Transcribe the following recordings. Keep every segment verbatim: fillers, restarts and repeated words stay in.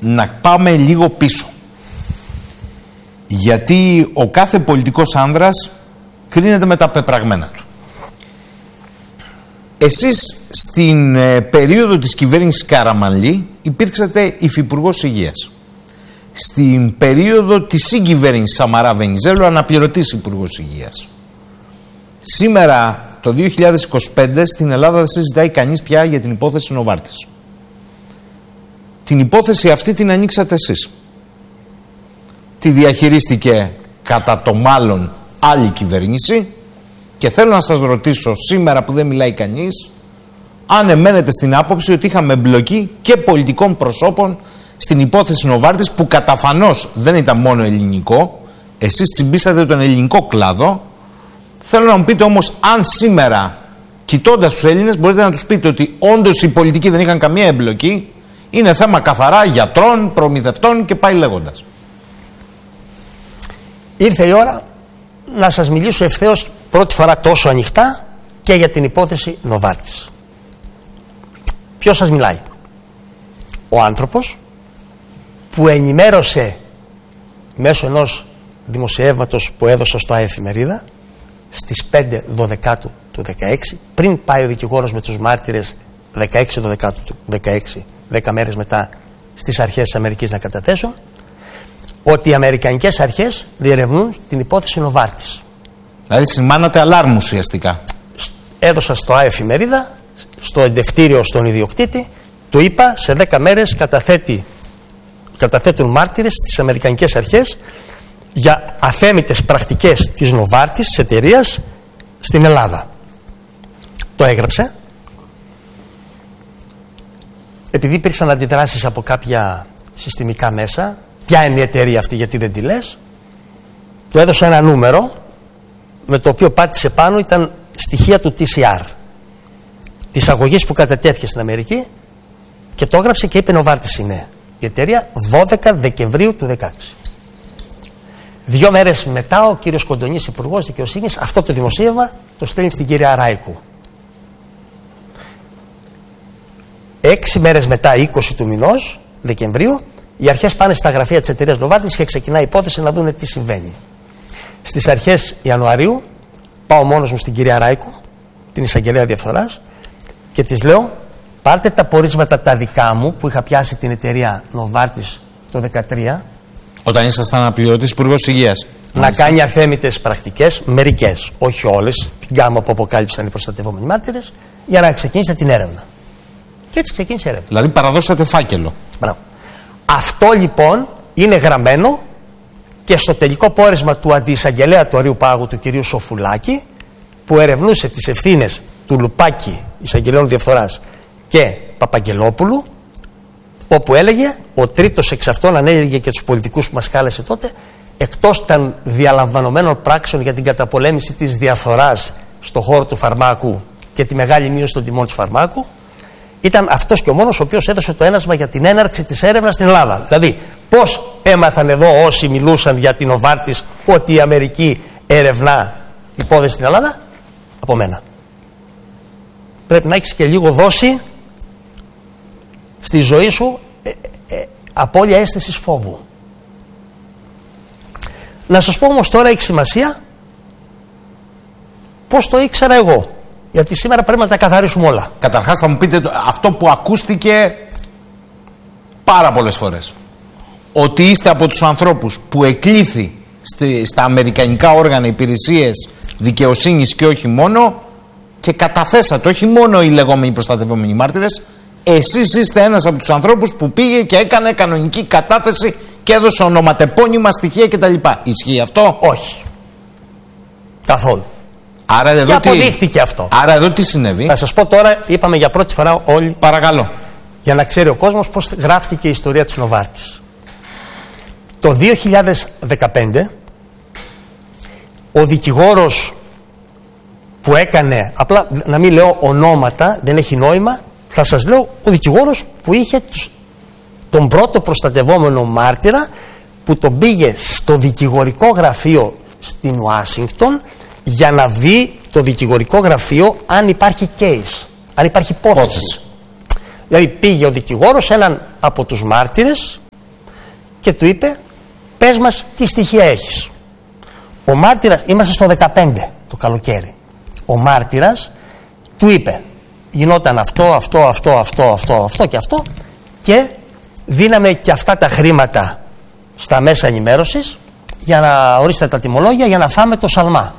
να πάμε λίγο πίσω. Γιατί ο κάθε πολιτικός άνδρας κρίνεται με τα πεπραγμένα του. Εσείς στην ε, περίοδο της κυβέρνησης Καραμανλή υπήρξατε υφυπουργός υγείας. Στην περίοδο της συγκυβέρνησης Σαμαρά Βενιζέλου αναπληρωτής υπουργός υγείας. Σήμερα το δύο χιλιάδες είκοσι πέντε στην Ελλάδα δεν συζητάει κανείς πια για την υπόθεση Νοβάρτης. Την υπόθεση αυτή την ανοίξατε εσείς. Τη διαχειρίστηκε κατά το μάλλον άλλη κυβέρνηση και θέλω να σας ρωτήσω σήμερα που δεν μιλάει κανείς αν εμένετε στην άποψη ότι είχαμε εμπλοκή και πολιτικών προσώπων στην υπόθεση Νοβάρτης που καταφανώς δεν ήταν μόνο ελληνικό, εσείς τσιμπήσατε τον ελληνικό κλάδο. Θέλω να μου πείτε όμως αν σήμερα κοιτώντας τους Έλληνες μπορείτε να τους πείτε ότι όντως οι πολιτικοί δεν είχαν καμία εμπλοκή, είναι θέμα καθαρά γιατρών, προμηθευτών και πάει λέγοντας. Ήρθε η ώρα να σας μιλήσω ευθέως πρώτη φορά τόσο ανοιχτά και για την υπόθεση Νοβάρτης. Ποιος σας μιλάει? Ο άνθρωπος που ενημέρωσε μέσω ενός δημοσιεύματος που έδωσα στο ΑΕφημερίδα στις πέντε δωδεκάτου του δεκαέξι, πριν πάει ο δικηγόρος με τους μάρτυρες δεκαέξι δωδεκάτου του δεκαέξι, δέκα μέρες μετά στις αρχές της Αμερικής να καταθέσουν, ότι οι αμερικανικές αρχές διερευνούν την υπόθεση Νοβάρτης. Δηλαδή σημάνατε αλάρμ ουσιαστικά. Έδωσα στο ΑΕφημερίδα, στο εντευτήριο στον ιδιοκτήτη, του είπα σε δέκα μέρες καταθέτει, καταθέτουν μάρτυρες στις αμερικανικές αρχές για αθέμητες πρακτικές της Νοβάρτης, της εταιρείας, στην Ελλάδα. Το έγραψε. Επειδή υπήρξαν αντιδράσεις από κάποια συστημικά μέσα, ποια είναι η εταιρεία αυτή, γιατί δεν τη λες, του έδωσα ένα νούμερο με το οποίο πάτησε πάνω, ήταν στοιχεία του τι σι αρ της αγωγής που κατατέθηκε στην Αμερική και το έγραψε και είπε Νοβάρτης είναι η εταιρεία, δώδεκα Δεκεμβρίου του δεκαέξι. Δύο μέρες μετά ο κύριος Κοντονής, υπουργός δικαιοσύνης, αυτό το δημοσίευμα το στέλνει στην κυρία Ράικου. Έξι μέρες μετά, είκοσι του μηνός Δεκεμβρίου, οι αρχές πάνε στα γραφεία της εταιρείας Νοβάρτης και ξεκινάει η υπόθεση να δουν τι συμβαίνει. Στις αρχές Ιανουαρίου πάω μόνος μου στην κυρία Ράικου, την εισαγγελέα διαφθοράς, και της λέω πάρτε τα πορίσματα τα δικά μου που είχα πιάσει την εταιρεία Νοβάρτης το δεκατρία. Όταν ήσασταν αναπληρωτής υπουργός υγείας. Να μάλιστα. Κάνει αθέμητες πρακτικές, μερικές, όχι όλες, την γάμμα που αποκάλυψαν οι προστατευόμενοι μάρτυρες, για να ξεκίνησε την έρευνα. Και έτσι ξεκίνησε η έρευνα. Δηλαδή παραδώσατε φάκελο. Μπράβο. Αυτό λοιπόν είναι γραμμένο και στο τελικό πόρισμα του αντιεισαγγελέα του Αρείου Πάγου, του κυρίου Σοφουλάκη, που ερευνούσε τις ευθύνες του Λουπάκη, εισαγγελέων διαφθοράς, και Παπαγγελόπουλου, όπου έλεγε ο τρίτος εξ αυτών, ανέλεγε και τους πολιτικούς που μας κάλεσε τότε, εκτός των διαλαμβανομένων πράξεων για την καταπολέμηση της διαφθοράς στον χώρο του φαρμάκου και τη μεγάλη μείωση των τιμών του φαρμάκου, ήταν αυτός και ο μόνος ο οποίος έδωσε το ένασμα για την έναρξη της έρευνας στην Ελλάδα. Δηλαδή, πώς έμαθαν εδώ όσοι μιλούσαν για την Νοβάρτης ότι η Αμερική ερευνά υπόθεση στην Ελλάδα? Από μένα. Πρέπει να έχεις και λίγο δώσει στη ζωή σου ε, ε, απώλεια αίσθησης φόβου. Να σας πω όμως τώρα έχει σημασία πώς το ήξερα εγώ. Γιατί σήμερα πρέπει να τα καθαρίσουμε όλα. Καταρχάς θα μου πείτε αυτό που ακούστηκε πάρα πολλές φορές. Ότι είστε από τους ανθρώπους που εκλήθη στη, στα αμερικανικά όργανα, υπηρεσίες δικαιοσύνης και όχι μόνο, και καταθέσατε όχι μόνο οι λεγόμενοι προστατευόμενοι μάρτυρες, εσείς είστε ένας από τους ανθρώπους που πήγε και έκανε κανονική κατάθεση και έδωσε ονοματεπώνυμα, στοιχεία κτλ. Ισχύει αυτό? Όχι. Καθόλου. Άρα εδώ και αποδείχθηκε τι... αυτό. Άρα εδώ τι συνέβη? Θα σας πω τώρα, είπαμε για πρώτη φορά όλοι. Παρακαλώ. Για να ξέρει ο κόσμος πώς γράφτηκε η ιστορία της Νοβάρτης. Το δύο χιλιάδες δεκαπέντε ο δικηγόρος που έκανε, απλά να μην λέω ονόματα, δεν έχει νόημα, θα σας λέω ο δικηγόρος που είχε τους, τον πρώτο προστατευόμενο μάρτυρα, που τον πήγε στο δικηγορικό γραφείο στην Ουάσιγκτον για να δει το δικηγορικό γραφείο αν υπάρχει case, αν υπάρχει υπόθεση. Δηλαδή πήγε ο δικηγόρος έναν από τους μάρτυρες και του είπε, πες μας τι στοιχεία έχεις. Ο μάρτυρας, είμαστε στο δεκαπέντε το καλοκαίρι, ο μάρτυρας του είπε, γινόταν αυτό, αυτό, αυτό, αυτό, αυτό, αυτό και αυτό, και δίναμε και αυτά τα χρήματα στα μέσα ενημέρωσης για να ορίσετε τα τιμολόγια για να φάμε το σαλμά.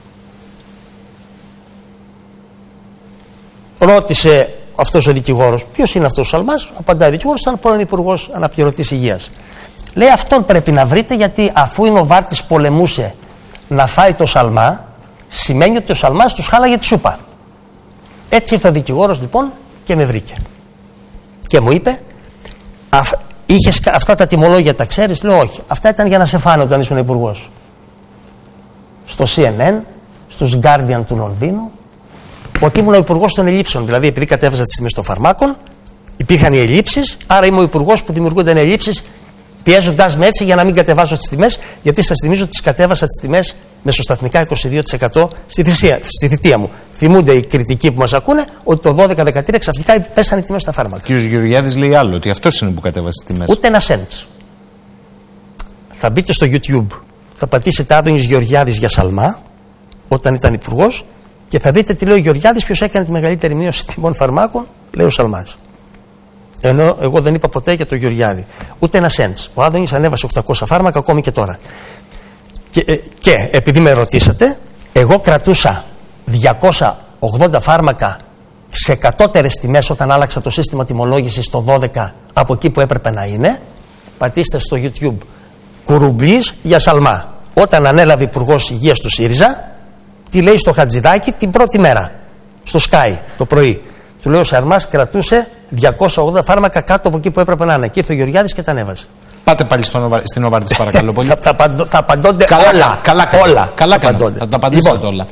Ρώτησε αυτός ο δικηγόρος, ποιος είναι αυτός ο σαλμάς? Απαντάει ο δικηγόρος, ήταν πρώην υπουργός αναπληρωτής υγείας. Λέει, αυτόν πρέπει να βρείτε, γιατί αφού η Νοβάρτης πολεμούσε να φάει το σαλμά, σημαίνει ότι ο σαλμάς τους χάλαγε τη σούπα. Έτσι ήρθε ο δικηγόρος λοιπόν και με βρήκε και μου είπε, είχες αυτά τα τιμολόγια, τα ξέρεις? Λέω, όχι, αυτά ήταν για να σε φάνε όταν ήσουν υπουργός. Στο σι εν εν, στους Guardian του Λονδίνου, ότι ήμουν ο υπουργός των ελλείψεων. Δηλαδή, επειδή κατέβαζα τις τιμές των φαρμάκων, υπήρχαν οι ελλείψεις, άρα είμαι ο υπουργός που δημιουργούνταν ελλείψεις, πιέζοντας με έτσι για να μην κατεβάζω τις τιμές, γιατί σας θυμίζω ότι τις κατέβασα τις τιμές μεσοσταθμικά είκοσι δύο τοις εκατό στη, θυσία, στη θητεία μου. Θυμούνται οι κριτικοί που μας ακούνε ότι το δώδεκα δεκατρία ξαφνικά πέσανε οι τιμές στα φάρμακα. Και ο Γεωργιάδης λέει άλλο, ότι αυτός είναι που κατέβασε τις τιμές. Ούτε ένα σέντ. Θα μπείτε στο YouTube, θα πατήσετε Άδωνης Γεωργιάδης για σαλμά, όταν ήταν υπουργός, και θα δείτε τι λέει ο Γεωργιάδης, ποιος έκανε τη μεγαλύτερη μείωση τιμών φαρμάκων, λέει ο Σαλμάς. Ενώ εγώ δεν είπα ποτέ για τον Γεωργιάδη. Ούτε ένα σέντ. Ο Άδωνης ανέβασε οκτακόσια φάρμακα ακόμη και τώρα. Και, και επειδή με ρωτήσατε, εγώ κρατούσα διακόσια ογδόντα φάρμακα σε κατώτερες τιμές όταν άλλαξα το σύστημα τιμολόγησης το δώδεκα από εκεί που έπρεπε να είναι. Πατήστε στο YouTube Κουρουμπλής για σαλμά. Όταν ανέλαβε υπουργός υγείας του ΣΥΡΙΖΑ, τι λέει στο Χατζηδάκι την πρώτη μέρα, στο Sky το πρωί. Του λέει, ο Σαλμάς κρατούσε διακόσια ογδόντα φάρμακα κάτω από εκεί που έπρεπε να είναι. Και ήρθε ο Γεωργιάδης και τα ανέβασε. Πάτε πάλι στο, στην Νοβάρτης, παρακαλώ πολύ. θα, θα, θα απαντώνται καλά, όλα. Καλά, καλά, όλα. καλά, καλά, θα τα απαντήσετε λοιπόν, όλα.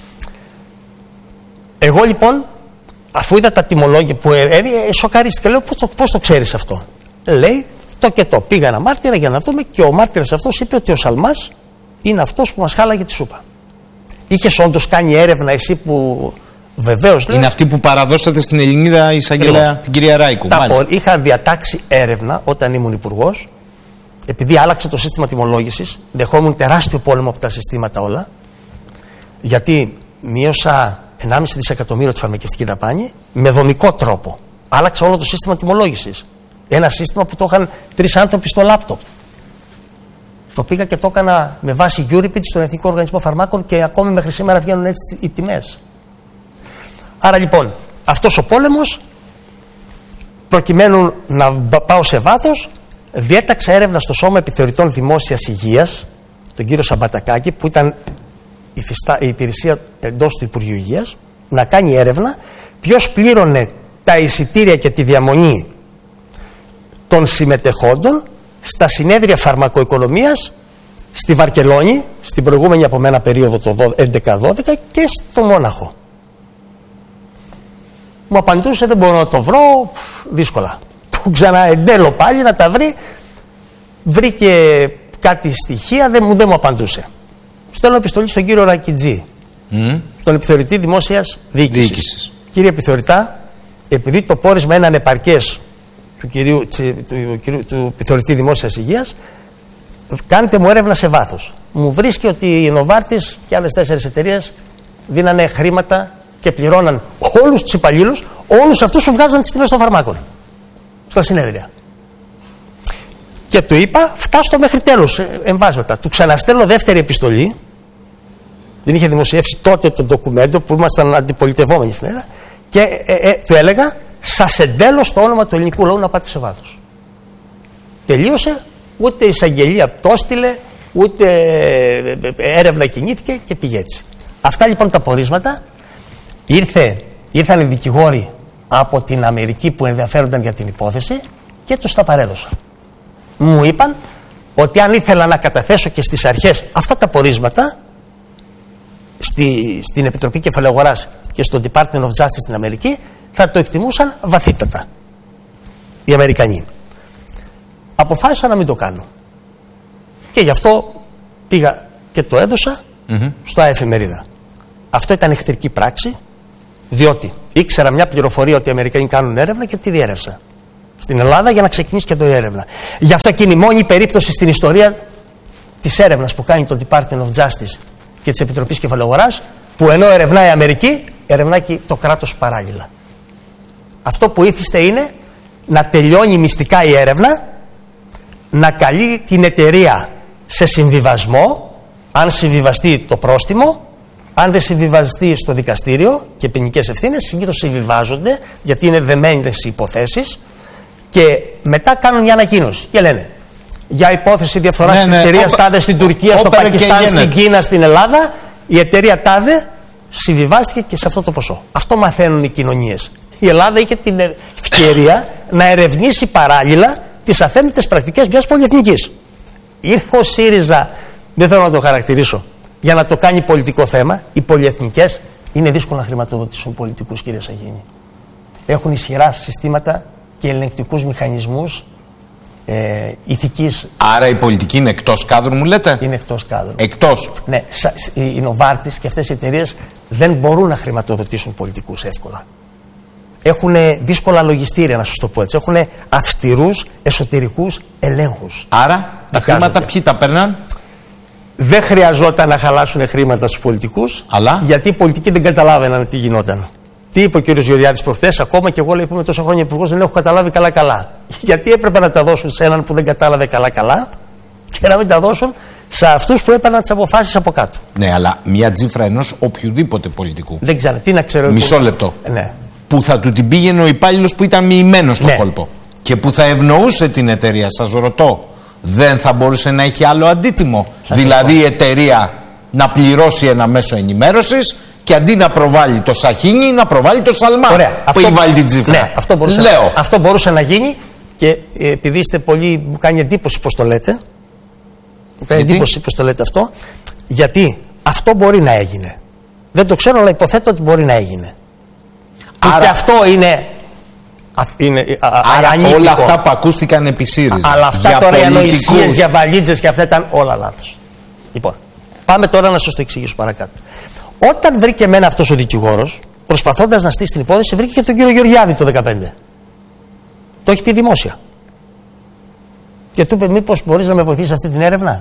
Εγώ λοιπόν, αφού είδα τα τιμολόγια που έρθει, ε, σοκαρίστηκα. Λέω, πώς το, πώς το ξέρεις αυτό? Λέει, το και το. Πήγα ένα μάρτυρα για να δούμε και ο μάρτυρας αυτός είπε ότι ο Σαλμάς είναι αυτός που μας χάλαγε τη σούπα. Είχες όντως κάνει έρευνα εσύ που βεβαίως... Είναι αυτή που παραδώσατε στην Ελληνίδα εισαγγελέα, την κυρία Ράικου. Τα είχα διατάξει έρευνα όταν ήμουν υπουργός, επειδή άλλαξε το σύστημα τιμολόγησης, δεχόμουν τεράστιο πόλεμο από τα συστήματα όλα, γιατί μείωσα ενάμιση δισεκατομμύριο τη φαρμακευτική δαπάνη με δομικό τρόπο. Άλλαξα όλο το σύστημα τιμολόγησης. Ένα σύστημα που το είχαν τρεις άνθρωποι στο λάπτοπ. Το πήγα και το έκανα με βάση Euripid στον Εθνικό Οργανισμό Φαρμάκων και ακόμη μέχρι σήμερα βγαίνουν έτσι οι τιμές. Άρα λοιπόν, αυτός ο πόλεμος, προκειμένου να πάω σε βάθος, διέταξα έρευνα στο Σώμα Επιθεωρητών Δημόσιας Υγείας, τον κύριο Σαμπατακάκη, που ήταν η, φυστά, η υπηρεσία εντός του Υπουργείου Υγείας, να κάνει έρευνα ποιος πλήρωνε τα εισιτήρια και τη διαμονή των συμμετεχόντων στα συνέδρια φαρμακοοικονομίας στη Βαρκελόνη, στην προηγούμενη από μένα περίοδο το έντεκα δώδεκα και στο Μόναχο. Μου απαντούσε, δεν μπορώ να το βρω, δύσκολα. Του ξαναεντέλω πάλι να τα βρει, βρήκε κάτι στοιχεία, δεν μου, δεν μου απαντούσε. Στέλνω επιστολή στον κύριο Ρακιτζή, mm. στον επιθεωρητή δημόσιας διοίκησης. διοίκησης. Κύριε επιθεωρητά, επειδή το πόρισμα είναι ανεπαρκές του, κυρίου, του, του, του επιθεωρητή δημόσιας υγείας, κάντε μου έρευνα σε βάθος. Μου βρίσκει ότι η Νοβάρτης και άλλες τέσσερις εταιρείες δίνανε χρήματα και πληρώναν όλους τους υπαλλήλους, όλους αυτούς που βγάζαν τις τιμές των φαρμάκων στα συνέδρια. Και του είπα, φτάσω μέχρι τέλος, εμβάσματα. Του ξαναστέλνω δεύτερη επιστολή, δεν είχε δημοσιεύσει τότε το ντοκουμέντο που ήμασταν αντιπολιτευόμενοι φνέρα, και ε, ε, του έλεγα, σας εντέλω στο όνομα του ελληνικού λαού να πάτε σε βάθος. Τελείωσε, ούτε εισαγγελία το έστειλε, ούτε έρευνα κινήθηκε και πήγε έτσι. Αυτά λοιπόν τα πορίσματα. Ήρθε, ήρθαν οι δικηγόροι από την Αμερική που ενδιαφέρονταν για την υπόθεση και τους τα παρέδωσα. Μου είπαν ότι αν ήθελα να καταθέσω και στις αρχές αυτά τα πορίσματα στη, στην Επιτροπή Κεφαλαίου Αγοράς και στο Department of Justice στην Αμερική, θα το εκτιμούσαν βαθύτατα οι Αμερικανοί. Αποφάσισα να μην το κάνω. Και γι' αυτό πήγα και το έδωσα mm-hmm. στο Εφημερίδα. Αυτό ήταν εχθρική πράξη, διότι ήξερα μια πληροφορία ότι οι Αμερικανοί κάνουν έρευνα και τη διέρευσα. στην Ελλάδα για να ξεκινήσει και εδώ η έρευνα. Γι' αυτό και είναι η μόνη περίπτωση στην ιστορία της έρευνας που κάνει το Department of Justice και της Επιτροπής Κεφαλαιογοράς, που ενώ ερευνάει η Αμερική, ερευνάει και το κράτος παράλληλα. Αυτό που ήθιστε είναι να τελειώνει μυστικά η έρευνα, να καλεί την εταιρεία σε συμβιβασμό, αν συμβιβαστεί το πρόστιμο, αν δεν συμβιβαστεί στο δικαστήριο και ποινικές ευθύνες, συνήθως συμβιβάζονται γιατί είναι δεμένες οι υποθέσεις και μετά κάνουν μια ανακοίνωση και λένε για υπόθεση διαφθοράς της ναι, ναι, εταιρείας όπα, τάδε στην Τουρκία, όπα, στο Πακιστάν, στην Κίνα, στην Ελλάδα, η εταιρεία τάδε συμβιβάστηκε και σε αυτό το ποσό. Αυτό μαθαίνουν οι κοινωνίες. Η Ελλάδα είχε την ευκαιρία να ερευνήσει παράλληλα τις αθέμητες πρακτικές μιας πολυεθνικής. Ήρθε ο ΣΥΡΙΖΑ, δεν θέλω να το χαρακτηρίσω, για να το κάνει πολιτικό θέμα. Οι πολυεθνικές είναι δύσκολο να χρηματοδοτήσουν πολιτικούς, κύριε Σαχίνη. Έχουν ισχυρά συστήματα και ελεγκτικούς μηχανισμούς ε, ηθικής. Άρα η πολιτική είναι εκτός κάδρου, μου λέτε? Είναι εκτός κάδρου. Εκτός. Ναι, οι Νοβάρτις και αυτές οι εταιρείες δεν μπορούν να χρηματοδοτήσουν πολιτικούς εύκολα. Έχουν δύσκολα λογιστήρια, να σας το πω έτσι. Έχουν αυστηρούς εσωτερικούς ελέγχους. Άρα τα χρήματα ποιοι τα παίρναν? Δεν χρειαζόταν να χαλάσουν χρήματα στους πολιτικούς, αλλά γιατί οι πολιτικοί δεν καταλάβαιναν τι γινόταν. Τι είπε ο κ. Γεωργιάδης προχθές, ακόμα και εγώ λέει που είμαι τόσα χρόνια υπουργός δεν έχω καταλάβει καλά-καλά. Γιατί έπρεπε να τα δώσουν σε έναν που δεν κατάλαβε καλά-καλά και να μην τα δώσουν σε αυτούς που έπαιρναν τις αποφάσεις από κάτω. Ναι, αλλά μια τσίφρα ενός οποιοδήποτε πολιτικού. Δεν ξέρω, τι να ξέρω. Μισό λεπτό. Ναι. Που θα του την πήγαινε ο υπάλληλος που ήταν μοιημένος στο ναι. κόλπο και που θα ευνοούσε την εταιρεία. Σας ρωτώ, δεν θα μπορούσε να έχει άλλο αντίτιμο? Θα δηλαδή η εταιρεία να πληρώσει ένα μέσο ενημέρωσης και αντί να προβάλλει το Σαχίνι, να προβάλλει το Σαλμά. Ωραία, που αυτό, έχει βάλει την τσίφρα. Ναι, αυτό μπορούσε, Λέω. Να, αυτό μπορούσε να γίνει και επειδή είστε πολύ, μου κάνει εντύπωση πως το λέτε. Μου κάνει εντύπωση πως το λέτε αυτό. Γιατί αυτό μπορεί να έγινε. Δεν το ξέρω, αλλά υποθέτω ότι μπορεί να έγινε. Άρα, και αυτό είναι. είναι άρα ανήθικο. Όλα αυτά που ακούστηκαν επί ΣΥΡΙΖΑ. Αλλά αυτά για τώρα οι ανοησίες για βαλίτζες και αυτά ήταν όλα λάθος. Λοιπόν, πάμε τώρα να σας το εξηγήσω παρακάτω. Όταν βρήκε εμένα αυτός ο δικηγόρος, προσπαθώντας να στήσει την υπόθεση, βρήκε και τον κύριο Γεωργιάδη το δύο χιλιάδες δεκαπέντε. Το έχει πει δημόσια. Και του είπε: μήπως μπορείς να με βοηθήσεις αυτή την έρευνα?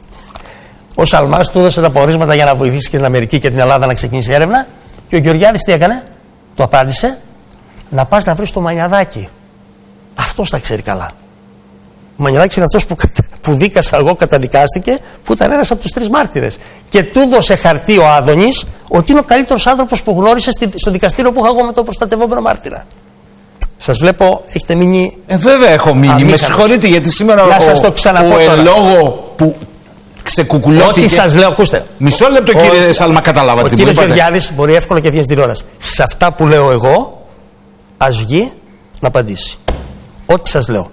Ο Σαλμάς του έδωσε τα πορίσματα για να βοηθήσει και την Αμερική και την Ελλάδα να ξεκινήσει η έρευνα. Και ο Γεωργιάδης τι έκανε? Το απάντησε: να πας να βρεις το Μανιαδάκη. Αυτός τα ξέρει καλά. Ο Μανιαδάκης είναι αυτός που, που δίκασα εγώ, καταδικάστηκε, που ήταν ένας από τους τρεις μάρτυρες. Και του έδωσε χαρτί ο Άδωνης ότι είναι ο καλύτερος άνθρωπος που γνώρισε στη, στο δικαστήριο που είχα εγώ με τον προστατευόμενο μάρτυρα. Σας βλέπω, έχετε μείνει. Ε, βέβαια έχω μείνει. Α, με συγχωρείτε γιατί σήμερα να ο, σας το ξαναπώ ο ελόγο που ξεκουκουλώθηκε. Ό,τι σας λέω, ακούστε. Μισό λεπτό, ο, κύριε Σάλμα, καταλάβατε. Ο κύριος Γεωργιάδης μπορεί εύκολα και βγαίνει στην τηλεόραση. Σε αυτά που λέω εγώ, ας βγει να απαντήσει. Ό,τι σας λέω.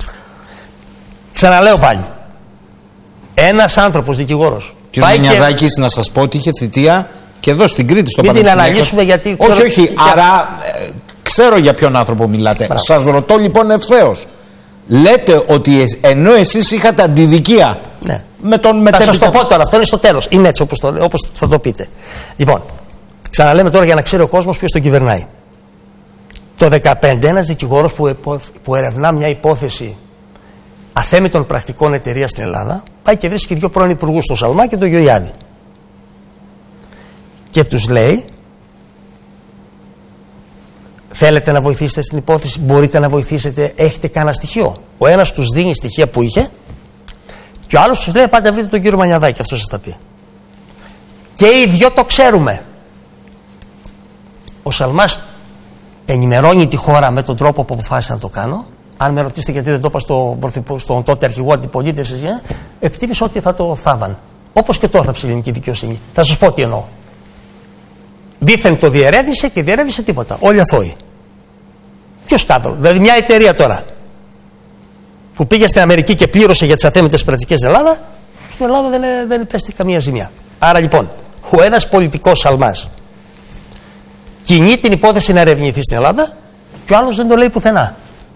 Ξαναλέω πάλι. Ένας άνθρωπος δικηγόρος. Κύριε Μανιαδάκης, και... να σας πω ότι είχε θητεία και εδώ στην Κρήτη, στο Πανεπιστήμιο. Μην την αναλύσουμε γιατί. Ξέρω... Όχι, όχι. Και... Άρα ε, ξέρω για ποιον άνθρωπο μιλάτε. Μπράβο. Σας ρωτώ λοιπόν ευθέως. Λέτε ότι ενώ εσείς είχατε αντιδικία. Ναι. Με τον μετέπειτα... Θα σας το πω τώρα, αυτό είναι στο τέλος. Είναι έτσι όπως, το, όπως θα το πείτε. Λοιπόν, ξαναλέμε τώρα για να ξέρει ο κόσμος ποιος τον κυβερνάει. Το δύο χιλιάδες δεκαπέντε ένας δικηγόρος που, που ερευνά μια υπόθεση αθέμητων πρακτικών εταιρείας στην Ελλάδα πάει και βρίσκει δύο πρώην υπουργούς, τον Σαλμά και τον Γεωργιάδη. Και τους λέει: θέλετε να βοηθήσετε στην υπόθεση, μπορείτε να βοηθήσετε, έχετε κανένα στοιχείο? Ο ένας τους δίνει στοιχεία που είχε και ο άλλος τους λέει: πάτε βρείτε τον κύριο Μανιαδάκη, αυτό σας τα πει. Και οι δυο το ξέρουμε. Ο Σαλμάς ενημερώνει τη χώρα με τον τρόπο που αποφάσισα να το κάνω. Αν με ρωτήσετε γιατί δεν το είπα στον, στον τότε αρχηγό αντιπολίτευσης, εκτίμησα ότι θα το θάβαν. Όπως και τώρα θα ψηλύνει η δικαιοσύνη. Θα σας πω τι εννοώ. Δήθεν το διερεύνησε και διερεύνησε τίποτα. Όλοι αθώοι. Ποιο σκάνδαλο? Δηλαδή μια εταιρεία τώρα που πήγε στην Αμερική και πλήρωσε για τις αθέμητες πρακτικές στην Ελλάδα, στην Ελλάδα δεν, δεν υπέστη καμία ζημιά. Άρα λοιπόν, ο ένας πολιτικός Σαλμάς κινεί την υπόθεση να ερευνηθεί στην Ελλάδα και ο άλλος δεν το λέει πουθενά.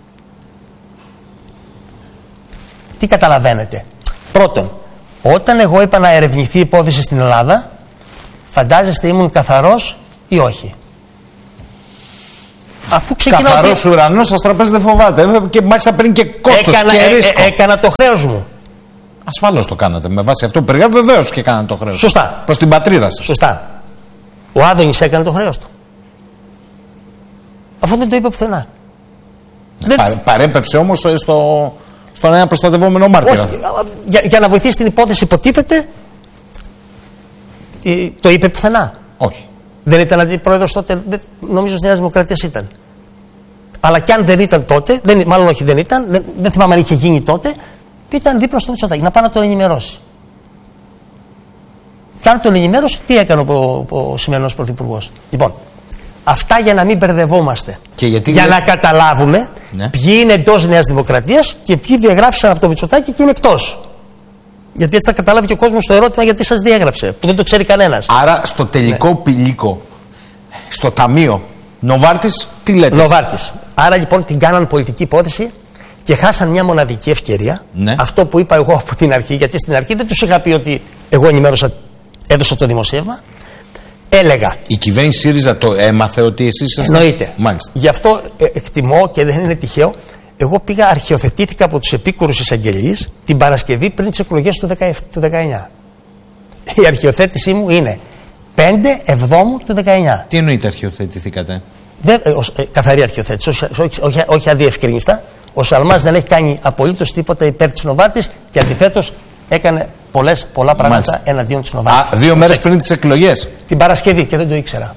Τι καταλαβαίνετε? Πρώτον, όταν εγώ είπα να ερευνηθεί η υπόθεση στην Ελλάδα, φαντάζεστε ήμουν καθαρός ή όχι? Αφού ξεκινάω. Καθαρός ουρανός, σας τραπέζι δεν φοβάται. Και μάλιστα παίρνει και κόστος έκανα, και ε, ρίσκο. Ε, έκανα το χρέος μου. Ασφαλώς το κάνατε. Με βάση αυτό που περιγράφει, βεβαίως και κάνατε το χρέος. Σωστά. Προς την πατρίδα σας. Σωστά. Ο Άδωνης έκανε το χρέος του. Αυτό δεν το είπε πουθενά. Ναι, δεν... Παρέπεψε όμως στο, στον ένα προστατευόμενο μάρτυρα. Όχι, για, για να βοηθήσει την υπόθεση, υποτίθεται, το είπε πουθενά. Όχι. Δεν ήταν αντιπρόεδρος τότε, δεν, νομίζω στη Νέα Δημοκρατία ήταν. Αλλά κι αν δεν ήταν τότε, δεν, μάλλον όχι δεν ήταν, δεν, δεν θυμάμαι αν είχε γίνει τότε, ήταν δίπλα στο Μητσοτάκη, να πάει να τον ενημερώσει. Και αν τον ενημέρωσε, τι έκανε ο, ο, ο σημερινός πρωθυπουργός. Λοιπόν, αυτά για να μην μπερδευόμαστε. Και γιατί για λέ... να καταλάβουμε, ναι, ποιοι είναι εντός Νέας Δημοκρατίας και ποιοι διαγράφησαν από το Μητσοτάκη και είναι εκτός. Γιατί έτσι θα καταλάβει και ο κόσμος το ερώτημα γιατί σας διέγραψε, που δεν το ξέρει κανένας. Άρα στο τελικό ναι. πηλίκο, στο ταμείο, Νοβάρτης, τι λέτε? Νοβάρτης. Άρα λοιπόν την κάναν πολιτική υπόθεση και χάσαν μια μοναδική ευκαιρία. Ναι. Αυτό που είπα εγώ από την αρχή, γιατί στην αρχή δεν τους είχα πει ότι εγώ ενημέρωσα, έδωσα το δημοσίευμα. Έλεγα. Η κυβέρνηση ΣΥΡΙΖΑ το έμαθε ότι εσείς ήσασταν? Εννοείται. Μάλιστα. Γι' αυτό ε, εκτιμώ και δεν είναι τυχαίο. Εγώ πήγα, αρχιοθετήθηκα από τους επίκουρους εισαγγελείς την Παρασκευή πριν τις εκλογές του δεκαεννιά. Η αρχιοθέτησή μου είναι πέντε Εβδόμου του δεκαεννιά. Τι εννοείται αρχιοθετηθήκατε? Δεν, ε, ως, ε, καθαρή αρχιοθέτηση, όχι, όχι, όχι, όχι αδιευκρίνιστα. Ο Σαλμάς δεν έχει κάνει απολύτως τίποτα υπέρ της Νοβάρτης και αντιθέτως έκανε πολλές, πολλά πράγματα Μάλιστα. εναντίον της Νοβάρτης. Α, δύο μέρες πριν τις εκλογές. Την Παρασκευή και δεν το ήξερα.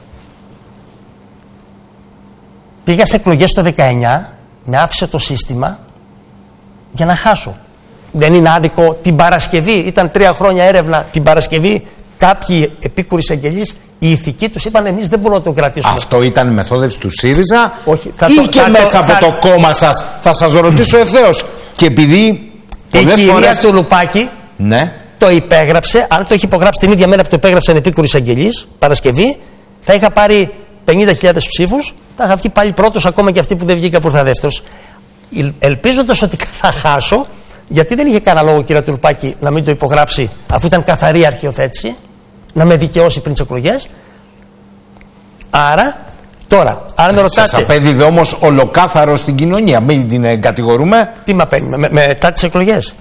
Πήγα σε εκλογές το δεκαεννιά, με άφησε το σύστημα για να χάσω. Δεν είναι άδικο την Παρασκευή, ήταν τρία χρόνια έρευνα, την Παρασκευή κάποιοι επίκουροι εισαγγελείς, οι ηθικοί τους είπαν εμείς δεν μπορούμε να το κρατήσουμε. Αυτό ήταν η μεθόδευση του ΣΥΡΙΖΑ? Όχι, θα ή το, και θα μέσα το, από θα... το κόμμα σας? Θα σας ρωτήσω ευθέως. Και επειδή πολλές η κυρία φορές... του Λουπάκη ναι. το υπέγραψε, αν το έχει υπογράψει την ίδια μέρα που το υπέγραψαν επίκουροι εισαγγελείς, Παρασκευή, θα είχα πάρει πενήντα χιλιάδες ψήφους, θα είχα βγει πάλι πρώτος, ακόμα και αυτοί που δεν βγήκα που ήρθα δεύτερος. Ελπίζοντας ότι θα χάσω, γιατί δεν είχε κανένα λόγο, κυρία Τουρπάκη, να μην το υπογράψει, αφού ήταν καθαρή αρχιοθέτηση, να με δικαιώσει πριν τις εκλογές. Άρα, τώρα, αν με ρωτάτε. Σας απέδιδε όμως ολοκάθαρο στην κοινωνία, μην την κατηγορούμε. Τι με απέδιδε, με, με, μετά τις εκλογές.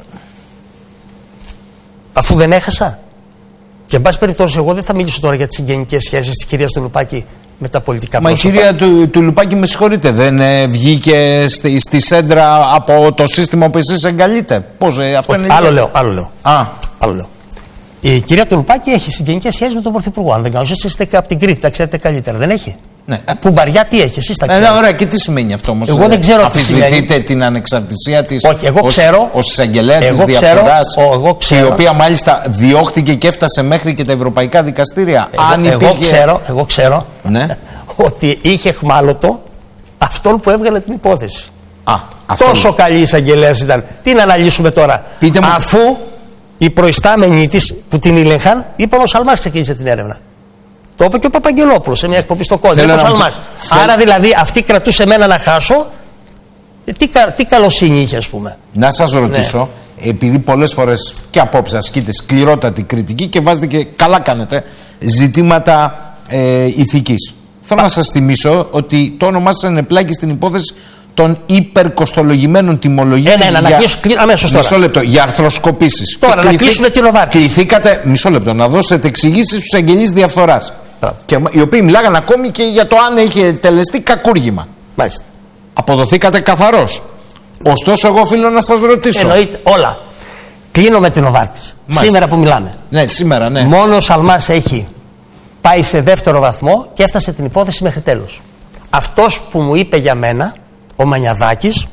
Αφού δεν έχασα. Και εν πάση περιπτώσει, εγώ δεν θα μιλήσω τώρα για τις συγγενικές σχέσεις της κυρίας Τουρπάκη με τα πολιτικά Μα πρόσωπα. η κυρία του, του Λουπάκη, με συγχωρείτε, δεν ε, βγήκε στη, στη σέντρα από το σύστημα που εσείς εγκαλείτε? Πώς, ε, αυτό Όχι, είναι άλλο λέω, άλλο λέω. Α. Άλλο λέω. Η κυρία Τουρπάκη έχει συγγενικές σχέσεις με τον Πρωθυπουργό. Αν δεν κάνω, εσείς είστε από την Κρήτη, τα ξέρετε καλύτερα. Δεν έχει? Ναι. Πουμπαριά τι έχει, εσείς τα ξέρετε. Ναι, ωραία, και τι σημαίνει αυτό όμως? Εγώ δεν ξέρω τι σημαίνει. Αμφισβητείτε την ανεξαρτησία της? Όχι, εγώ ως, ξέρω. ως εισαγγελέα της διαφθοράς, εγώ ξέρω, η οποία μάλιστα διώχτηκε και έφτασε μέχρι και τα ευρωπαϊκά δικαστήρια. Εγώ, Αν υπήρχε... εγώ ξέρω, εγώ ξέρω ναι. ότι είχε εχμάλωτο αυτόν που έβγαλε την υπόθεση. Α, τόσο είναι. Καλή εισαγγελέας ήταν. Τι να αναλύσουμε τώρα? Πείτε μου... Αφού οι προϊστάμενοι της που την ήλεγχαν είπαν ο Σαλμάς ξεκίνησε την έρευνα. Το είπε και ο Παπαγγελόπουλος σε μια εκπομπή στο Κόντι. Ο Σαλμάς. Θέλ... Άρα δηλαδή αυτή κρατούσε εμένα να χάσω. Τι, κα... τι καλοσύνη είχε, ας πούμε. Να σας ρωτήσω, ναι. επειδή πολλές φορές και απόψε ασκείτε σκληρότατη κριτική και βάζετε και καλά κάνετε ζητήματα ε, ηθικής. Θέλω Πα... να σας θυμίσω ότι το όνομά σας ενεπλάκη στην υπόθεση των υπερκοστολογημένων τιμολογίων. Ένα, ένα, για... να κλείσω αμέσως τώρα. Μισό λεπτό, για αρθροσκοπήσεις. Τώρα, και να κληθεί... κλείσουμε την Νοβάρτης. Κληθήκατε, μισό λεπτό, να δώσετε εξηγήσεις στους εγγελείς διαφθοράς. Και, οι οποίοι μιλάγαν ακόμη και για το αν έχει τελεστεί κακούργημα. Μάλιστα. Αποδοθήκατε καθαρός. Ωστόσο, εγώ οφείλω να σας ρωτήσω. Εννοείται, όλα. Κλείνω με την Νοβάρτης. Σήμερα που μιλάμε. Ναι, σήμερα, ναι. Μόνο ο Σαλμάς έχει πάει σε δεύτερο βαθμό και έφτασε την υπόθεση μέχρι τέλος. Αυτός που μου είπε για μένα, ο Μανιαδάκης,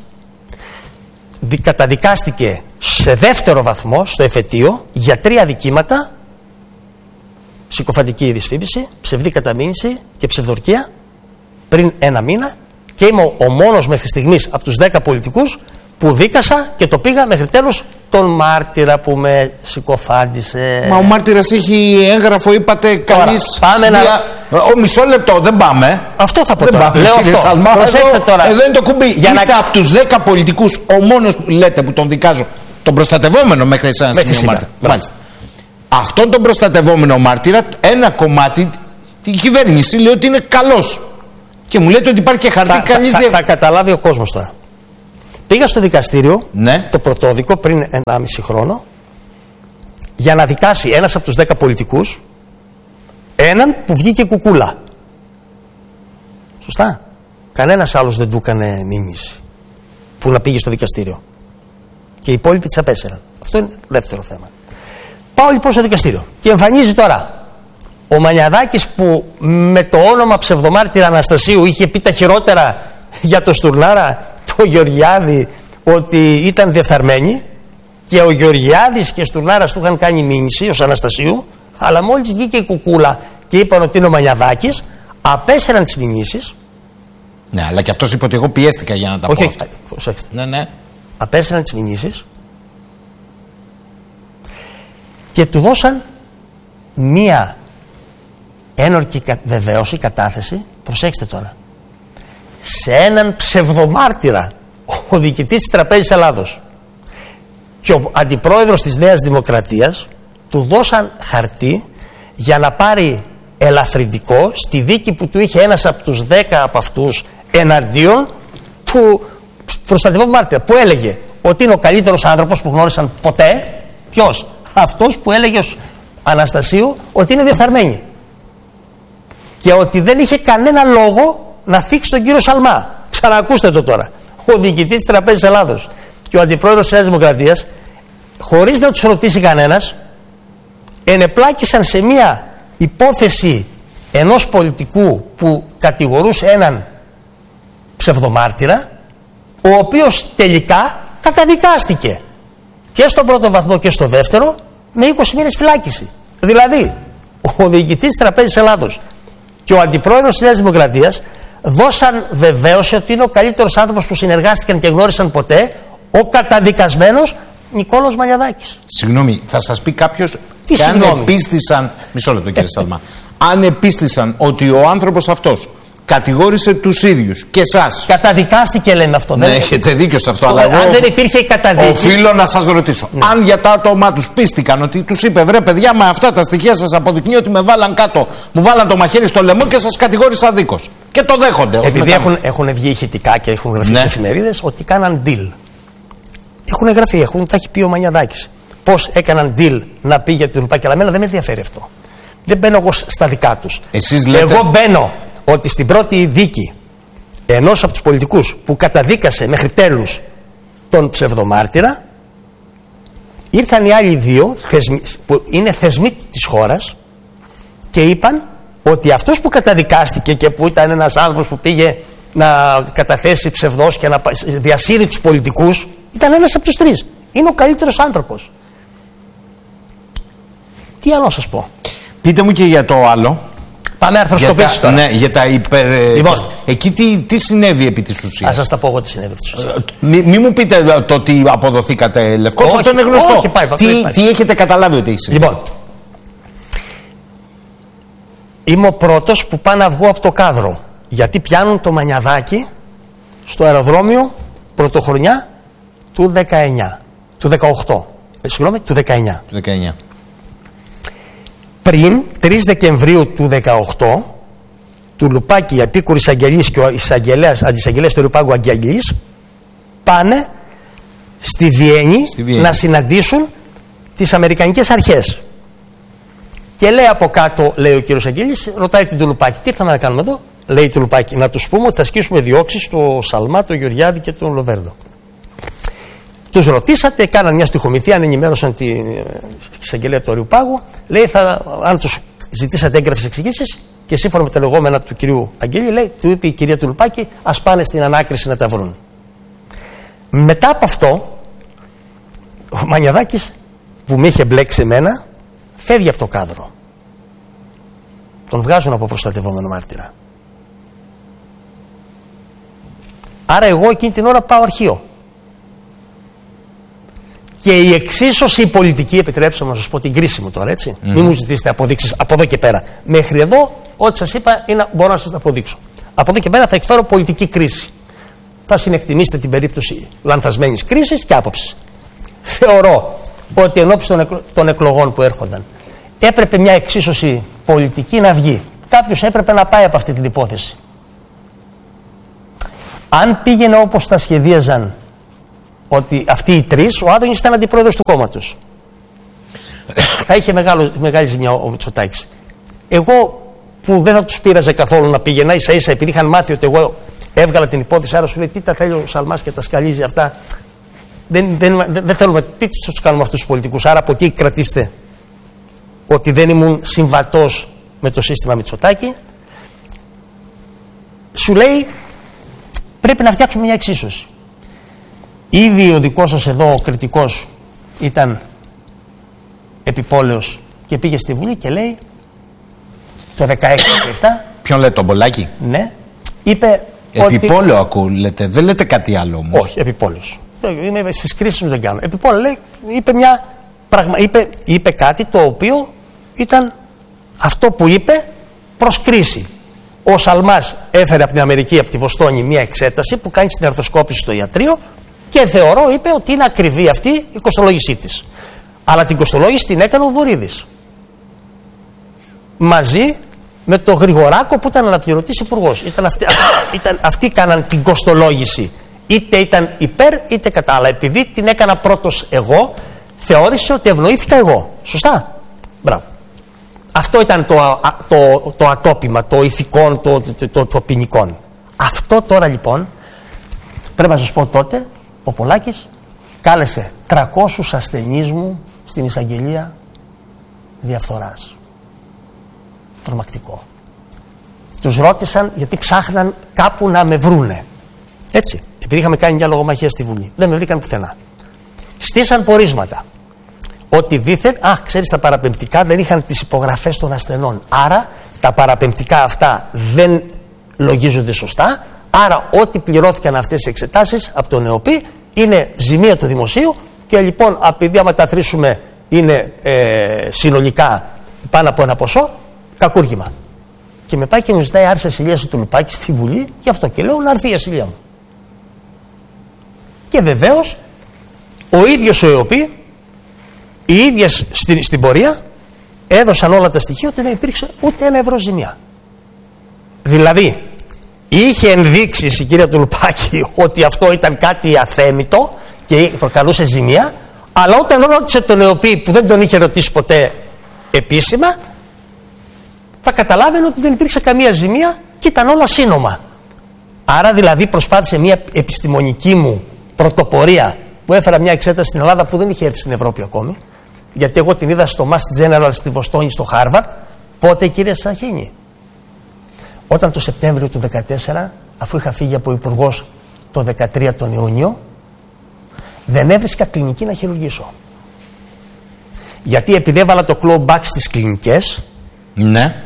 καταδικάστηκε σε δεύτερο βαθμό στο εφετείο για τρία αδικήματα: συκοφαντική δυσφήμιση, ψευδή καταμήνυση και ψευδορκία, πριν ένα μήνα, και είμαι ο μόνος μέχρι στιγμής από τους δέκα πολιτικούς που δίκασα και το πήγα μέχρι τέλος τον μάρτυρα που με συκοφάντησε. Μα ο μάρτυρας έχει έγγραφο, είπατε, καλής... Πάμε να... Δια... Ο, μισό λεπτό, δεν πάμε. Αυτό θα πω δεν τώρα. Πάμε, Λέω αυτό. Σαλμά, Προσέξτε εδώ, τώρα. Εδώ είναι το κουμπί. Για Είστε να... από τους δέκα πολιτικούς ο μόνος που λέτε που τον δικάζω. Τον προστατευόμενο μέχρι εσάς σημείο μάρτυρα. Μάλιστα. Αυτόν τον προστατευόμενο μάρτυρα, ένα κομμάτι, η κυβέρνηση λέει ότι είναι καλός. Και μου λέτε ότι υπάρχει και χαρτί καλής διεύθυνσης. Θα, θα καταλάβει ο κόσμος τώρα. Πήγα στο δικαστήριο, ναι. το πρωτόδικο, πριν ενάμιση χρόνο, για να δικάσει ένας από τους δέκα πολιτικούς έναν που βγήκε κουκούλα. Σωστά. Κανένας άλλος δεν του έκανε μήνυση που να πήγε στο δικαστήριο. Και οι υπόλοιποι τις απέσαιραν. Αυτό είναι δεύτερο θέμα. Πάω λοιπόν στο δικαστήριο και εμφανίζει τώρα ο Μανιαδάκης, που με το όνομα ψευδομάρτυρα Αναστασίου είχε πει τα χειρότερα για το Στουρνάρα, το Γεωργιάδη, ότι ήταν διεφθαρμένοι, και ο Γεωργιάδης και Στουρνάρας του είχαν κάνει μήνυση ως Αναστασίου, αλλά μόλις βγήκε η κουκούλα και είπαν ότι είναι ο Μανιαδάκης, απέσαιραν τις μηνύσεις. Ναι, αλλά και αυτός είπε ότι εγώ πιέστηκα για να τα όχι, πω. Όχι, ναι, ναι. Απέσαιραν τις μηνύσεις και του δώσαν μία ένορκη βεβαίωση, κατάθεση, προσέξτε τώρα, σε έναν ψευδομάρτυρα, ο διοικητής της Τραπέζης Ελλάδος και ο αντιπρόεδρος της Νέας Δημοκρατίας, του δώσαν χαρτί για να πάρει ελαφρυντικό στη δίκη που του είχε ένας από τους δέκα από αυτούς εναντίον του προστατευόμενου μάρτυρα, που έλεγε ότι είναι ο καλύτερος άνθρωπος που γνώρισαν ποτέ. Ποιος? Αυτός που έλεγε ως Αναστασίου ότι είναι διεφθαρμένη και ότι δεν είχε κανένα λόγο να θίξει τον κύριο Σαλμά. Ξανακούστε το τώρα. Ο διοικητής της Τραπέζης Ελλάδος και ο αντιπρόεδρος της Νέας Δημοκρατίας, χωρίς να τους ρωτήσει κανένας, ενεπλάκησαν σε μία υπόθεση ενός πολιτικού που κατηγορούσε έναν ψευδομάρτυρα, ο οποίος τελικά καταδικάστηκε και στον πρώτο βαθμό και στο δεύτερο με είκοσι μήνες φυλάκιση. Δηλαδή, ο διοικητής της Τραπέζης Ελλάδος και ο αντιπρόεδρος της Νέας Δημοκρατίας δώσαν βεβαίωση ότι είναι ο καλύτερος άνθρωπος που συνεργάστηκαν και γνώρισαν ποτέ, ο καταδικασμένος Νικόλαος Μανιαδάκης. Συγγνώμη, θα σας πει κάποιος, τι και αν συγγνώμη? επίστησαν, μισό λεπτό κύριε Σαλμά, αν επίστησαν ότι ο άνθρωπος αυτός κατηγόρησε τους ίδιους και εσάς. Καταδικάστηκε, λέμε αυτό. Ναι, δεν... έχετε δίκιο σε αυτό. Το, αλλά αν εγώ δεν υπήρχε καταδίκη. οφείλω να σας ρωτήσω. Ναι. Αν για τα άτομά τους πίστηκαν ότι τους είπε, βρε παιδιά, με αυτά τα στοιχεία σας αποδεικνύει ότι με βάλαν κάτω, μου βάλαν το μαχαίρι στο λαιμό και σας κατηγόρησα δίκος. Και το δέχονται. Επειδή έχουν, έχουν βγει ηχητικά και έχουν γραφεί, ναι, στις εφημερίδες ότι κάναν deal. Έχουν γραφεί, έχουν, τα έχει πει ο Μανιαδάκης. Πώς έκαναν deal να πει για την Λουπάκη. Αλλά εμένα δεν με ενδιαφέρει αυτό. Δεν μπαίνω εγώ στα δικά τους. Εσείς λέτε... Εγώ μπαίνω ότι στην πρώτη δίκη ενός από τους πολιτικούς που καταδίκασε μέχρι τέλους τον ψευδομάρτυρα, ήρθαν οι άλλοι δύο θεσμοί, που είναι θεσμοί της χώρας, και είπαν ότι αυτός που καταδικάστηκε και που ήταν ένας άνθρωπος που πήγε να καταθέσει ψευδός και να διασύρει τους πολιτικούς, ήταν ένας από τους τρεις. Είναι ο καλύτερος άνθρωπος. Τι άλλο να σας πω? Πείτε μου και για το άλλο. Πάμε αρθροσκοπήσεις τώρα. Ναι, για τα υπερ... Λοιπόν, εκεί τι, τι συνέβη επί της ουσίας? Ας σας τα πω εγώ τι συνέβη επί της ουσίας. Ε, μη, μη μου πείτε το ότι αποδοθήκατε Λευκός, αυτό είναι γνωστό. Όχι, πάει, πάει, τι, πάει. τι έχετε καταλάβει ότι έχει συμβεί? Λοιπόν, είμαι ο πρώτος που πάω να βγω από το κάδρο, γιατί πιάνουν το Μανιαδάκι στο αεροδρόμιο πρωτοχρονιά του δεκαεννιά, του δεκαοκτώ, ε, συγγνώμη, του δεκαεννιά. Του δεκαεννιά. Πριν, τρεις Δεκεμβρίου του δεκαοκτώ, του Λουπάκη, η επίκουρη εισαγγελής και ο εισαγγελέας, αντισαγγελέας του Ρυπάγκου Αγγελής, πάνε στη Βιέννη, στη Βιέννη να συναντήσουν τις Αμερικανικές αρχές. Και λέει από κάτω, λέει ο κύριος Αγγελής, ρωτάει την Τουλουπάκη, τι ήρθαμε να κάνουμε εδώ? Λέει η Τουλουπάκη, να τους πούμε ότι θα ασκήσουμε διώξεις στο Σαλμά, τον Γεωργιάδη και τον Λοβέρδο. Τους ρωτήσατε, κάναν μια στοιχομηθεία, αν ενημέρωσαν την εισαγγελία του Αριουπάγου. Λέει, θα, αν τους ζητήσατε έγγραφες εξηγήσεις και σύμφωνα με τα λεγόμενα του κυρίου Αγγέλη, λέει, του είπε η κυρία Τουλουπάκη, ας πάνε στην ανάκριση να τα βρουν. Μετά από αυτό, ο Μανιαδάκης, που με είχε μπλέξει εμένα, φεύγει από το κάδρο. Τον βγάζουν από προστατευόμενο μάρτυρα. Άρα εγώ εκείνη την ώρα πάω αρχείο. Και η εξίσωση πολιτική, επιτρέψτε μου να σας πω την κρίση μου τώρα, έτσι. Mm. Μην μου ζητήσετε αποδείξεις από εδώ και πέρα. Μέχρι εδώ, ό,τι σας είπα, είναι, μπορώ να σας τα αποδείξω. Από εδώ και πέρα θα εκφέρω πολιτική κρίση. Θα συνεκτιμήσετε την περίπτωση λανθασμένης κρίσης και άποψης. Θεωρώ ότι ενώπιση των, εκλο... των εκλογών που έρχονταν έπρεπε μια εξίσωση πολιτική να βγει. Κάποιος έπρεπε να πάει από αυτή την υπόθεση. Αν πήγαινε όπως τα σχεδίαζαν ότι αυτοί οι τρεις, ο Άδωνης ήταν αντιπρόεδρος του κόμματος. Θα είχε μεγάλο, μεγάλη ζημιά ο Μητσοτάκης. Εγώ που δεν θα τους πείραζε καθόλου να πήγαινα, ίσα ίσα επειδή είχαν μάθει ότι εγώ έβγαλα την υπόθεση, άρα σου λέει τι τα θέλει ο Σαλμάς και τα σκαλίζει αυτά. Δεν, δεν, δεν, δεν θέλουμε, τι τους κάνουμε αυτούς τους πολιτικούς. Άρα από εκεί κρατήστε ότι δεν ήμουν συμβατός με το σύστημα Μητσοτάκη. Σου λέει πρέπει να φτιάξουμε μια εξίσωση. Ήδη ο δικός σας εδώ ο κριτικός ήταν επιπόλαιος και πήγε στη Βουλή και λέει το δεκαέξι δεκαεπτά. Ποιον λέτε, τον Πολάκη? Ναι. Είπε επιπόλαιο ότι... ακούω, λέτε. Δεν λέτε κάτι άλλο όμως. Όχι, επιπόλαιος. Είμαι στις κρίσεις μου δεν κάνω. Επιπόλαιο λέει, είπε, μια πραγμα... είπε, είπε κάτι το οποίο ήταν αυτό που είπε προς κρίση. Ο Σαλμάς έφερε από την Αμερική, από τη Βοστόνη, μια εξέταση που κάνει στην αρθροσκόπηση στο ιατρείο και θεωρώ, είπε, ότι είναι ακριβή αυτή η κοστολόγησή της. Αλλά την κοστολόγηση την έκανε ο Βορίδης. Μαζί με τον Γρηγοράκο που ήταν αναπληρωτής υπουργός. Ήταν αυτοί, ήταν, αυτοί κάναν την κοστολόγηση. Είτε ήταν υπέρ είτε κατά. Αλλά επειδή την έκανα πρώτος εγώ, θεώρησε ότι ευνοήθηκα εγώ. Σωστά. Μπράβο. Αυτό ήταν το, το, το ατόπιμα, το ηθικών, το, το, το, το ποινικών. Αυτό τώρα λοιπόν, πρέπει να σας πω τότε, ο Πολάκης κάλεσε τριακόσιους ασθενείς μου στην εισαγγελία διαφθοράς. Τρομακτικό. Τους ρώτησαν γιατί ψάχναν κάπου να με βρούνε. Έτσι. Επειδή είχαμε κάνει μια λογομαχία στη Βουλή. Δεν με βρήκαν πουθενά. Στήσαν πορίσματα. Ότι δήθεν, αχ, ξέρεις, τα παραπεμπτικά δεν είχαν τις υπογραφές των ασθενών. Άρα τα παραπεμπτικά αυτά δεν λογίζονται σωστά. Άρα ό,τι πληρώθηκαν αυτές οι εξετάσεις από τον ΕΟΠΗ είναι ζημία του δημοσίου και λοιπόν επειδή άμα τα θρήσουμε είναι ε, συνολικά πάνω από ένα ποσό, κακούργημα. Και με πάει και μου ζητάει άρση ασυλίας του Λουπάκη στη Βουλή, γι' αυτό και λέω να έρθει η ασυλία μου. Και βεβαίως ο ίδιος ο ΕΟΠΗ, οι ίδιες στην, στην πορεία έδωσαν όλα τα στοιχεία ότι δεν υπήρξε ούτε ένα ευρώ ζημιά. Δηλαδή είχε ενδείξεις η κυρία Τουλουπάκη ότι αυτό ήταν κάτι αθέμητο και προκαλούσε ζημία, αλλά όταν ρώτησε τον ΕΟΠΗ που δεν τον είχε ρωτήσει ποτέ επίσημα, θα καταλάβαινε ότι δεν υπήρξε καμία ζημία και ήταν όλα σύνομα. Άρα δηλαδή προσπάθησε μια επιστημονική μου πρωτοπορία που έφερα μια εξέταση στην Ελλάδα που δεν είχε έρθει στην Ευρώπη ακόμη, γιατί εγώ την είδα στο Mass General στη Βοστόνη στο Harvard. Πότε, κύριε Σαχίνη? Όταν το Σεπτέμβριο του δύο χιλιάδες δεκατέσσερα, αφού είχα φύγει από υπουργός το δύο χιλιάδες δεκατρία τον Ιούνιο, δεν έβρισκα κλινική να χειρουργήσω. Γιατί επειδή έβαλα το clawback στις κλινικές, ναι,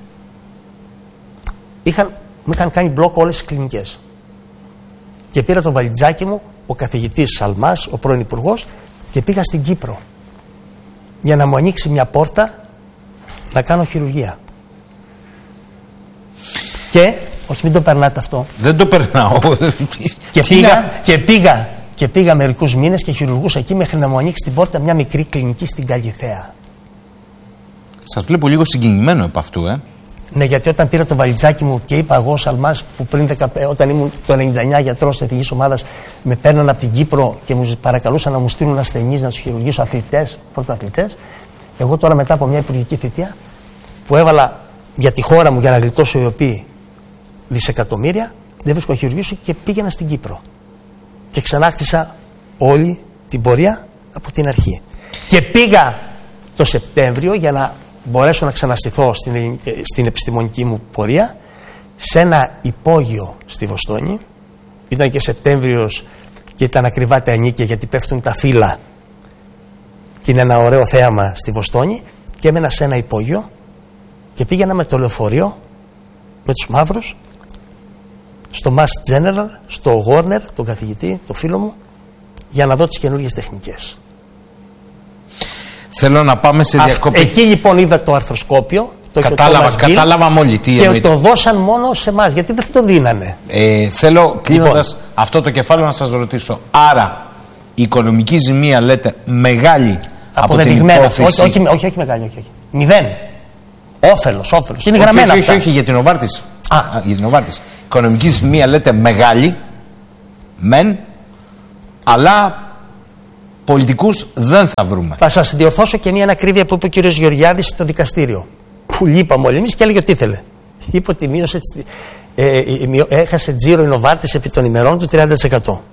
είχαν, μου είχαν κάνει μπλοκ όλες τις κλινικές. Και πήρα το βαλιτζάκι μου, ο καθηγητής Σαλμάς, ο πρώην υπουργός, και πήγα στην Κύπρο για να μου ανοίξει μια πόρτα να κάνω χειρουργία. Και, όχι μην το περνάτε αυτό. Δεν το περνάω. Και πήγα, και πήγα, και πήγα μερικούς μήνες και χειρουργούσα εκεί μέχρι να μου ανοίξει την πόρτα μια μικρή κλινική στην Καλιθέα. Σας βλέπω λίγο συγκινημένο επ' αυτού, ε. Ναι, γιατί όταν πήρα το βαλιτζάκι μου και είπα εγώ, Σαλμάς, που πριν δεκα, όταν ήμουν το ενενήντα εννιά γιατρός της εθνικής ομάδας, με παίρναν από την Κύπρο και μου παρακαλούσαν να μου στείλουν ασθενείς να τους χειρουργήσω, αθλητές, πρωταθλητές. Εγώ τώρα μετά από μια υπουργική θητεία που έβαλα για τη χώρα μου για να γλιτώσω οι οποίοι δισεκατομμύρια, δεν βρίσκω χειρουργήσω και πήγαινα στην Κύπρο. Και ξανάχτισα όλη την πορεία από την αρχή. Και πήγα το Σεπτέμβριο για να μπορέσω να ξαναστηθώ στην, στην επιστημονική μου πορεία σε ένα υπόγειο στη Βοστόνη. Ήταν και Σεπτέμβριος και ήταν ακριβά τα ενίκια γιατί πέφτουν τα φύλλα και είναι ένα ωραίο θέαμα στη Βοστόνη, και έμενα σε ένα υπόγειο και πήγαινα με το λεωφορείο με τους μαύρους στο Mass General, στο Warner, τον καθηγητή, τον φίλο μου, για να δω τις καινούργιες τεχνικές. Θέλω να πάμε σε διακοπή. Εκεί λοιπόν είδα το αρθροσκόπιο. Το Κατάλαβα, κατάλαβαμε όλοι τι και εννοείται. το δώσαν μόνο σε εμάς, γιατί δεν το δίνανε. Ε, θέλω κλείνοντας λοιπόν αυτό το κεφάλαιο να σας ρωτήσω. Άρα η οικονομική ζημία λέτε μεγάλη από την υπόθεση. Όχι, όχι, όχι, όχι μεγάλη, όχι, όχι. Μηδέν. Όφελος, όφελος. Είναι όχι, γραμμένα όχι, αυτά. όχι, όχι, για την Οβάρτης. Α. Α, για την Οβάρτης. Οικονομική ζημία λέτε μεγάλη. μεν, αλλά πολιτικούς δεν θα βρούμε. Θα σας διορθώσω και μια ανακρίβεια που είπε ο κύριος Γεωργιάδης στο δικαστήριο. Που λείπαμε όλοι εμείς και έλεγε ότι ήθελε. Είπε ότι μείωσε, ε, ε, έχασε τζίρο η Νοβάρτης επί των ημερών του τριάντα τοις εκατό.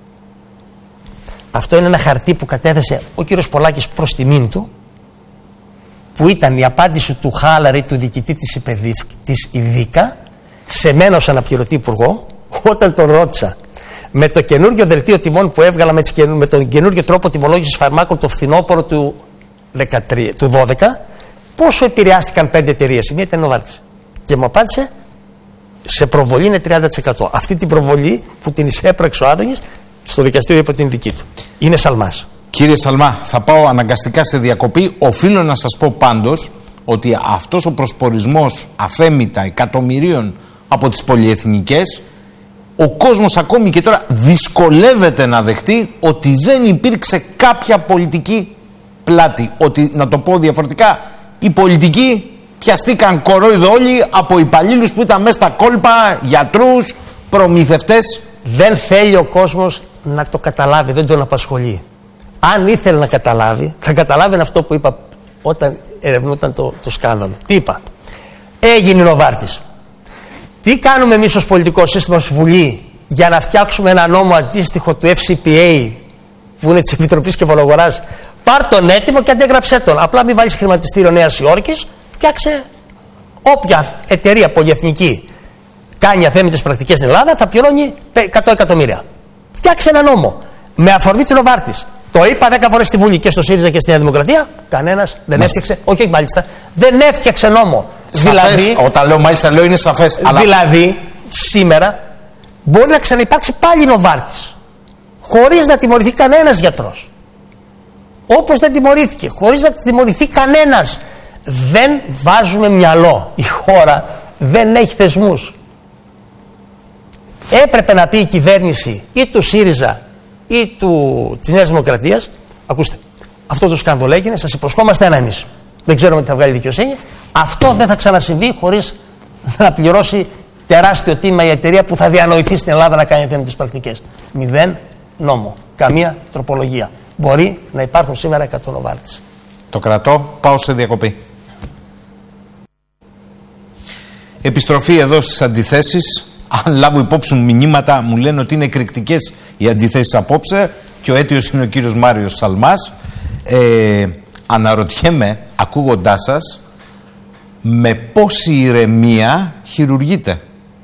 Αυτό είναι ένα χαρτί που κατέθεσε ο κύριος Πολάκης προς τιμήν του, που ήταν η απάντηση του Χάλαρη, του διοικητή της, υπεδίφ, της ΙΔΙΚΑ, σε μένα ως αναπληρωτή υπουργό, όταν τον ρώτησα με το καινούργιο δελτίο τιμών που έβγαλα με, τις, με τον καινούργιο τρόπο τιμολόγησης φαρμάκων το φθινόπωρο του, δεκατρία, του δώδεκα, πόσο επηρεάστηκαν πέντε εταιρείες. Η μία ήταν η Νοβάρτης. Και μου απάντησε, σε προβολή είναι τριάντα τοις εκατό. Αυτή την προβολή που την εισέπραξε ο Άδωνης, στο δικαστήριο είπε ότι είναι δική του. Είναι Σαλμάς. Κύριε Σαλμά, θα πάω αναγκαστικά σε διακοπή. Οφείλω να σας πω πάντως ότι αυτός ο προσπορισμός αθέμητα εκατομμυρίων από τις πολυεθνικές, ο κόσμος ακόμη και τώρα δυσκολεύεται να δεχτεί ότι δεν υπήρξε κάποια πολιτική πλάτη. Ότι, να το πω διαφορετικά, οι πολιτικοί πιαστήκαν κορόιδο όλοι από υπαλλήλους που ήταν μέσα στα κόλπα, γιατρούς, προμηθευτές. Δεν θέλει ο κόσμος να το καταλάβει, δεν τον απασχολεί. Αν ήθελε να καταλάβει, θα καταλάβει αυτό που είπα όταν ερευνούταν το, το σκάνδαλο. Τι είπα? Έγινε η Νοβάρτης. Τι κάνουμε εμείς ως πολιτικό σύστημα, ως Βουλή, για να φτιάξουμε ένα νόμο αντίστοιχο του Εφ Σι Πι Έι, που είναι της Επιτροπής Κεφαλογοράς? Πάρ' τον έτοιμο και αντέγραψέ τον. Απλά μην βάλεις χρηματιστήριο Νέας Υόρκης, φτιάξε όποια εταιρεία πολυεθνική κάνει αθέμητες πρακτικές στην Ελλάδα, θα πληρώνει εκατό εκατομμύρια. Φτιάξε ένα νόμο με αφορμή του Νοβάρτης. Το είπα δέκα φορές στη Βουλή και στο ΣΥΡΙΖΑ και στη Νέα Δημοκρατία. Κανένας δεν έφτιαξε. Όχι, όχι, μάλιστα. Δεν έφτιαξε νόμο. Σαφές, δηλαδή, όταν λέω μάλιστα, λέω είναι σαφές. Δηλαδή, αλλά... σήμερα μπορεί να ξαναυπάρξει πάλι Νοβάρτης. Χωρίς να τιμωρηθεί κανένας γιατρός. Όπως δεν τιμωρήθηκε. Χωρίς να τιμωρηθεί κανένας. Δεν βάζουμε μυαλό. Η χώρα δεν έχει θεσμούς. Έπρεπε να πει η κυβέρνηση ή του ΣΥΡΙΖΑ ή του, της Νέας Δημοκρατίας, ακούστε, αυτό το σκάνδαλο έγινε, σας υποσχόμαστε ένα εμείς. Δεν ξέρουμε τι θα βγάλει η δικαιοσύνη. Αυτό δεν θα ξανασυμβεί χωρίς να πληρώσει τεράστιο τίμημα η εταιρεία που θα διανοηθεί στην Ελλάδα να κάνει αθέμητες πρακτικές. Μηδέν νόμο. Καμία τροπολογία. Μπορεί να υπάρχουν σήμερα εκατό Νοβάρτης. Το κρατώ, πάω σε διακοπή. Επιστροφή εδώ στις αντιθέσεις. Αν λάβω υπόψη μου μηνύματα, μου λένε ότι είναι εκρηκτικές οι αντιθέσεις απόψε και ο αίτιος είναι ο κύριος Μάριος Σαλμάς. Ε, αναρωτιέμαι, ακούγοντάς σας, με πόση ηρεμία χειρουργείτε?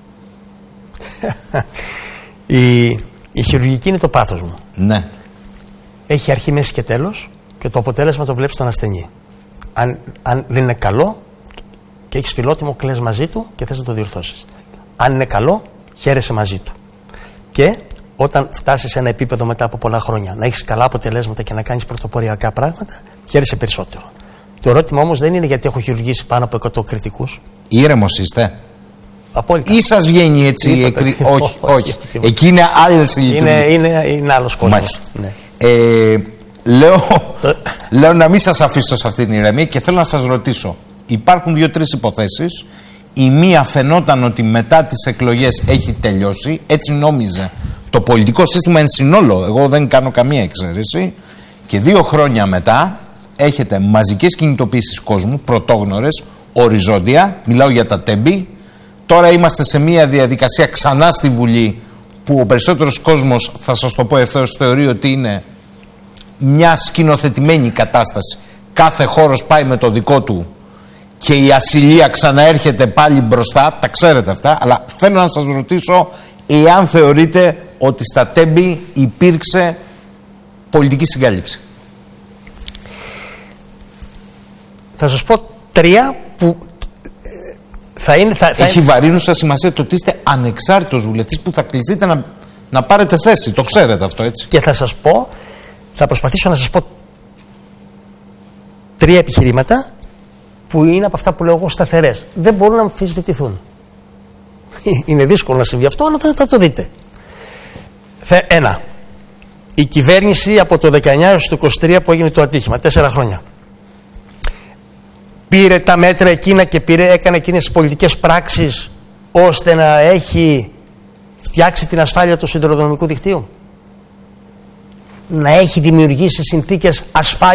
η, η χειρουργική είναι το πάθος μου. Ναι. Έχει αρχή, μέση και τέλος και το αποτέλεσμα το βλέπεις στον ασθενή. Αν, αν δεν είναι καλό και έχεις φιλότιμο, κλαις μαζί του και θες να το διορθώσεις. Αν είναι καλό, χαίρεσαι μαζί του. Και όταν φτάσεις σε ένα επίπεδο μετά από πολλά χρόνια να έχεις καλά αποτελέσματα και να κάνεις πρωτοποριακά πράγματα, χαίρεσαι περισσότερο. Το ερώτημα όμως δεν είναι γιατί έχω χειρουργήσει πάνω από εκατό κριτικούς. Ήρεμος είστε? Απόλυτα. Ή σας βγαίνει έτσι η εκρι... όχι, όχι. Εκεί είναι άλλες οι λειτουργίες. Είναι, είναι, είναι άλλος κόσμος. Ναι. Ε, λέω, λέω να μην σας αφήσω σε αυτή την ηρεμία και θέλω να σας ρωτήσω. Υπάρχουν δύο-τρεις υποθέσεις. Η μία φαινόταν ότι μετά τις εκλογές έχει τελειώσει, έτσι νόμιζε το πολιτικό σύστημα εν συνόλο. Εγώ δεν κάνω καμία εξαίρεση. Και δύο χρόνια μετά έχετε μαζικές κινητοποιήσεις κόσμου, πρωτόγνωρες, οριζόντια. Μιλάω για τα τέμπη. Τώρα είμαστε σε μια διαδικασία ξανά στη Βουλή που ο περισσότερος κόσμος, θα σας το πω ευθέως, θεωρεί ότι είναι μια σκηνοθετημένη κατάσταση. Κάθε χώρος πάει με το δικό του και η ασυλία ξαναέρχεται πάλι μπροστά, τα ξέρετε αυτά, αλλά θέλω να σας ρωτήσω εάν θεωρείτε ότι στα τέμπη υπήρξε πολιτική συγκάλυψη. Θα σας πω τρία που θα είναι... Θα, θα Έχει είναι... βαρύνουσα σημασία το ότι είστε ανεξάρτητος βουλευτής που θα κληθείτε να, να πάρετε θέση, το ξέρετε αυτό, έτσι. Και θα σας πω, θα προσπαθήσω να σας πω τρία επιχειρήματα που είναι από αυτά που λέω εγώ σταθερές. Δεν μπορούν να αμφισβητηθούν. Είναι δύσκολο να συμβεί αυτό, αλλά θα, θα το δείτε. Ένα. Η κυβέρνηση από το δεκαεννιά έως το είκοσι τρία που έγινε το ατύχημα, τέσσερα χρόνια, πήρε τα μέτρα εκείνα και πήρε, έκανε εκείνες τις πολιτικές πράξεις ώστε να έχει φτιάξει την ασφάλεια του σιδηροδρομικού δικτύου? Να έχει δημιουργήσει συνθήκες ασφάλειας